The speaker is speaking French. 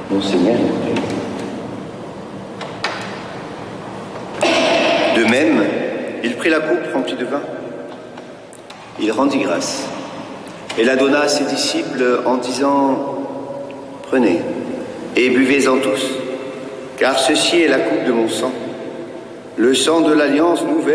Monseigneur. De même, il prit la coupe remplie de vin. Il rendit grâce et la donna à ses disciples en disant « Prenez et buvez-en tous, car ceci est la coupe de mon sang, le sang de l'alliance nouvelle. »